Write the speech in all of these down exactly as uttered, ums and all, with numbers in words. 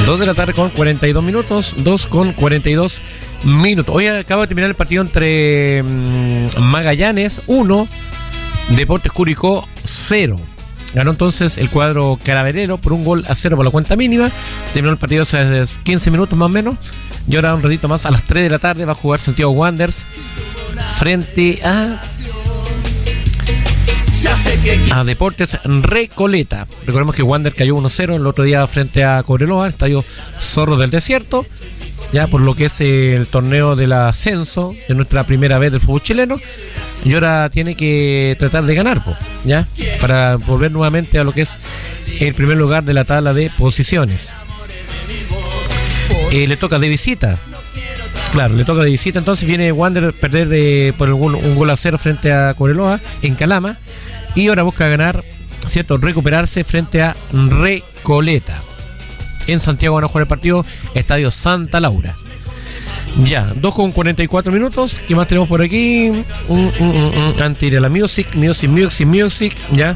dos de la tarde con cuarenta y dos minutos, dos con cuarenta y dos minutos. Hoy acaba de terminar el partido entre mmm, Magallanes uno, Deportes Curicó cero. Ganó entonces el cuadro caraverero por un gol a cero por la cuenta mínima. Terminó el partido hace quince minutos más o menos. Y ahora un ratito más, a las tres de la tarde, va a jugar Santiago Wanderers frente a... a Deportes Recoleta. Recordemos que Wander cayó uno cero el otro día frente a Cobreloa, estadio Zorro del Desierto, ya por lo que es el torneo del ascenso de nuestra primera vez del fútbol chileno, y ahora tiene que tratar de ganar, po, ya, para volver nuevamente a lo que es el primer lugar de la tabla de posiciones. Eh, le toca de visita. Claro, le toca de visita, entonces viene Wander perder eh, por un, un gol a cero frente a Cobreloa en Calama. Y ahora busca ganar, ¿cierto? Recuperarse frente a Recoleta. En Santiago van a jugar el partido, Estadio Santa Laura. Ya, dos con cuarenta y cuatro minutos. ¿Qué más tenemos por aquí? Mm, mm, mm, mm. Antes de la music, music, music, music. Ya.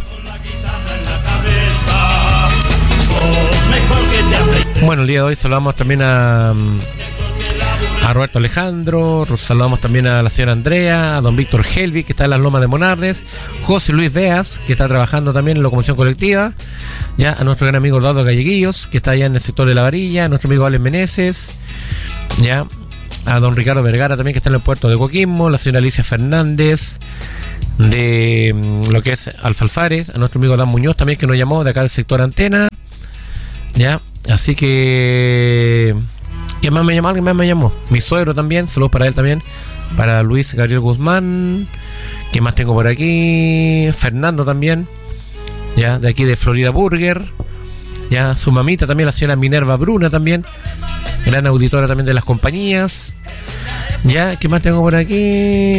Bueno, el día de hoy saludamos también a... a Roberto Alejandro, saludamos también a la señora Andrea, a don Víctor Helvi, que está en las Lomas de Monardes, José Luis Veas, que está trabajando también en locomoción colectiva, ya, a nuestro gran amigo Eduardo Galleguillos, que está allá en el sector de La Varilla, a nuestro amigo Alex Meneses, ya, a don Ricardo Vergara también, que está en el puerto de Coquimbo, la señora Alicia Fernández, de um, lo que es Alfalfares, a nuestro amigo Dan Muñoz también, que nos llamó de acá del sector Antena, ya, así que... ¿Quién más me llamó? ¿Alguien más me llamó? Mi suegro también, saludos para él también. Para Luis Gabriel Guzmán. ¿Quién más tengo por aquí? Fernando también. Ya, de aquí de Florida Burger. Ya, su mamita también, la señora Minerva Bruna también. Gran auditora también de las compañías. Ya, ¿qué más tengo por aquí?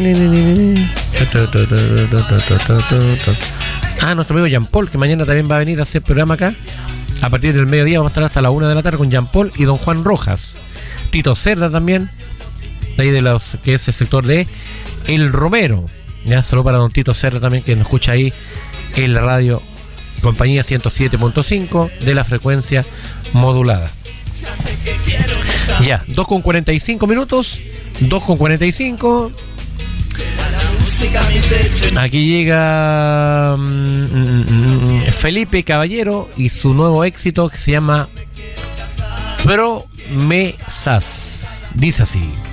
Ah, nuestro amigo Jean Paul, que mañana también va a venir a hacer programa acá. A partir del mediodía vamos a estar hasta la una de la tarde con Jean Paul y don Juan Rojas. Tito Cerda también, de ahí de los que es el sector de El Romero. Ya, solo para don Tito Cerda también, que nos escucha ahí en la radio compañía ciento siete punto cinco de la frecuencia modulada. Ya, dos con cuarenta y cinco minutos, dos con cuarenta y cinco. Aquí llega mm, Felipe Caballero y su nuevo éxito que se llama Promesas. Dice así.